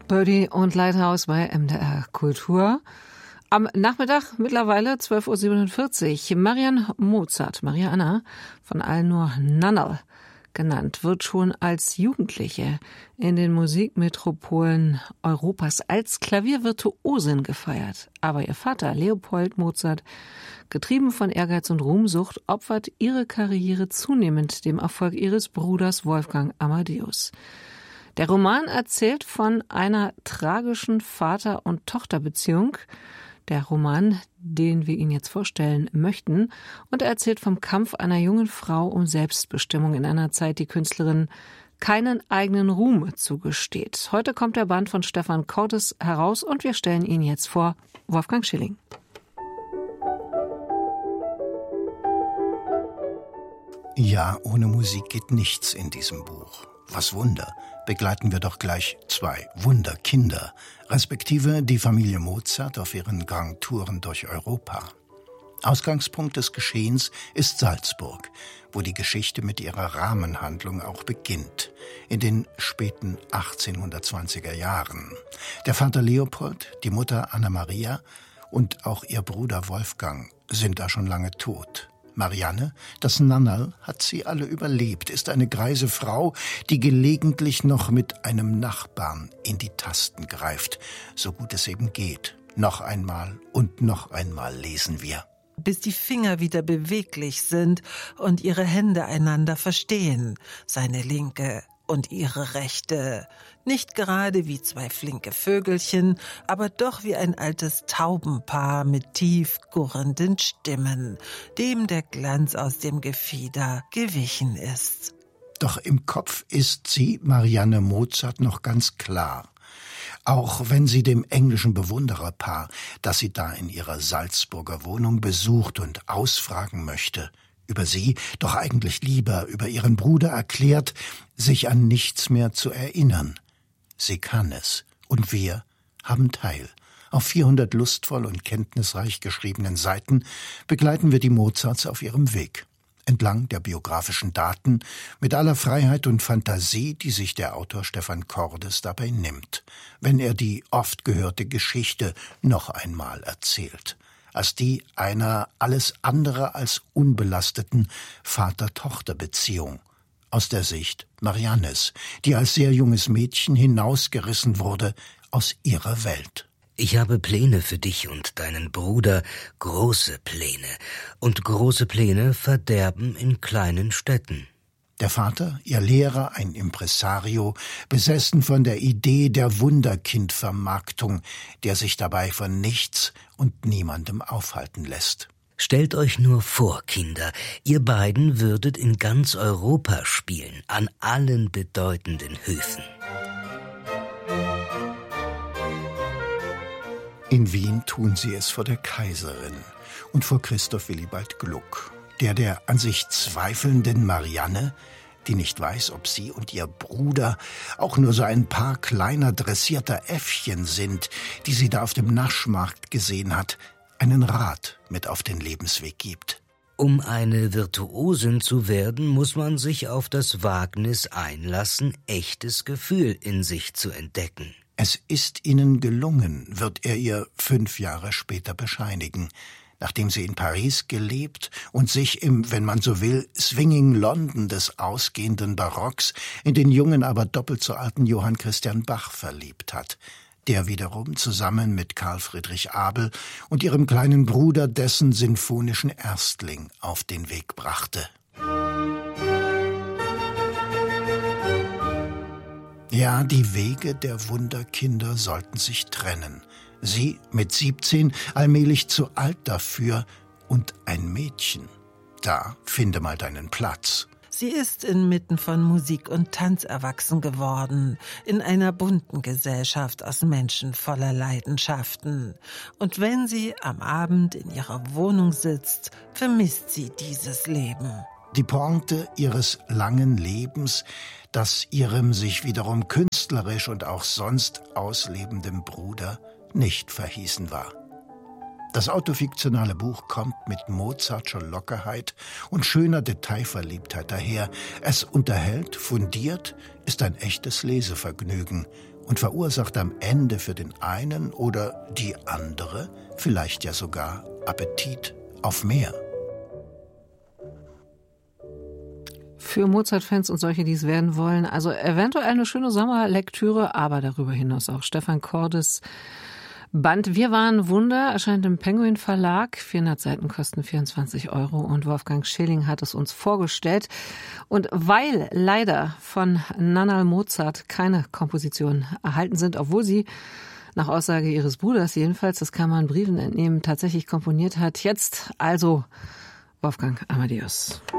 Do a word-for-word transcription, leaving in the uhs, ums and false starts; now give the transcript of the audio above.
Birdie und Lighthouse bei M D R Kultur. Am Nachmittag mittlerweile zwölf Uhr siebenundvierzig. Marianne Mozart, Maria Anna, von allen nur Nannal genannt, wird schon als Jugendliche in den Musikmetropolen Europas als Klaviervirtuosin gefeiert. Aber ihr Vater, Leopold Mozart, getrieben von Ehrgeiz und Ruhmsucht, opfert ihre Karriere zunehmend dem Erfolg ihres Bruders Wolfgang Amadeus. Der Roman erzählt von einer tragischen Vater- und Tochterbeziehung. Der Roman, den wir Ihnen jetzt vorstellen möchten, und er erzählt vom Kampf einer jungen Frau um Selbstbestimmung in einer Zeit, die Künstlerin keinen eigenen Ruhm zugesteht. Heute kommt der Band von Stefan Cortes heraus und wir stellen ihn jetzt vor, Wolfgang Schilling. Ja, ohne Musik geht nichts in diesem Buch. Was Wunder, begleiten wir doch gleich zwei Wunderkinder, respektive die Familie Mozart auf ihren Grand-Touren durch Europa. Ausgangspunkt des Geschehens ist Salzburg, wo die Geschichte mit ihrer Rahmenhandlung auch beginnt, in den späten achtzehnhundertzwanziger Jahren. Der Vater Leopold, die Mutter Anna Maria und auch ihr Bruder Wolfgang sind da schon lange tot. Marianne, das Nannal, hat sie alle überlebt, ist eine greise Frau, die gelegentlich noch mit einem Nachbarn in die Tasten greift, so gut es eben geht. Noch einmal und noch einmal lesen wir. Bis die Finger wieder beweglich sind und ihre Hände einander verstehen, seine linke und ihre rechte. Nicht gerade wie zwei flinke Vögelchen, aber doch wie ein altes Taubenpaar mit tief gurrenden Stimmen, dem der Glanz aus dem Gefieder gewichen ist. Doch im Kopf ist sie, Marianne Mozart, noch ganz klar. Auch wenn sie dem englischen Bewundererpaar, das sie da in ihrer Salzburger Wohnung besucht und ausfragen möchte, über sie, doch eigentlich lieber über ihren Bruder erklärt, sich an nichts mehr zu erinnern. Sie kann es, und wir haben teil. Auf vierhundert lustvoll und kenntnisreich geschriebenen Seiten begleiten wir die Mozarts auf ihrem Weg. Entlang der biografischen Daten, mit aller Freiheit und Fantasie, die sich der Autor Stefan Cortes dabei nimmt, wenn er die oft gehörte Geschichte noch einmal erzählt, als die einer alles andere als unbelasteten Vater-Tochter-Beziehung, aus der Sicht Mariannes, die als sehr junges Mädchen hinausgerissen wurde aus ihrer Welt. Ich habe Pläne für dich und deinen Bruder, große Pläne, und große Pläne verderben in kleinen Städten. Der Vater, ihr Lehrer, ein Impresario, besessen von der Idee der Wunderkindvermarktung, der sich dabei von nichts und niemandem aufhalten lässt. Stellt euch nur vor, Kinder, ihr beiden würdet in ganz Europa spielen, an allen bedeutenden Höfen. In Wien tun sie es vor der Kaiserin und vor Christoph Willibald Gluck, der der an sich zweifelnden Marianne, die nicht weiß, ob sie und ihr Bruder auch nur so ein paar kleiner dressierter Äffchen sind, die sie da auf dem Naschmarkt gesehen hat, einen Rat mit auf den Lebensweg gibt. Um eine Virtuosin zu werden, muss man sich auf das Wagnis einlassen, echtes Gefühl in sich zu entdecken. Es ist ihnen gelungen, wird er ihr fünf Jahre später bescheinigen, nachdem sie in Paris gelebt und sich im, wenn man so will, swinging London des ausgehenden Barocks in den jungen, aber doppelt so alten Johann Christian Bach verliebt hat, der wiederum zusammen mit Karl Friedrich Abel und ihrem kleinen Bruder dessen sinfonischen Erstling auf den Weg brachte. Ja, die Wege der Wunderkinder sollten sich trennen. Sie mit siebzehn allmählich zu alt dafür und ein Mädchen. Da finde mal deinen Platz. Sie ist inmitten von Musik und Tanz erwachsen geworden, in einer bunten Gesellschaft aus Menschen voller Leidenschaften. Und wenn sie am Abend in ihrer Wohnung sitzt, vermisst sie dieses Leben. Die Pointe ihres langen Lebens, das ihrem sich wiederum künstlerisch und auch sonst auslebendem Bruder nicht verhießen war. Das autofiktionale Buch kommt mit Mozartscher Lockerheit und schöner Detailverliebtheit daher. Es unterhält, fundiert, ist ein echtes Lesevergnügen und verursacht am Ende für den einen oder die andere vielleicht ja sogar Appetit auf mehr. Für Mozart-Fans und solche, die es werden wollen, also eventuell eine schöne Sommerlektüre, aber darüber hinaus auch Stefan Cordes Band Wir waren Wunder erscheint im Penguin Verlag. vierhundert Seiten kosten vierundzwanzig Euro und Wolfgang Schilling hat es uns vorgestellt. Und weil leider von Nannerl Mozart keine Kompositionen erhalten sind, obwohl sie nach Aussage ihres Bruders jedenfalls, das kann man Briefen entnehmen, tatsächlich komponiert hat, jetzt also Wolfgang Amadeus.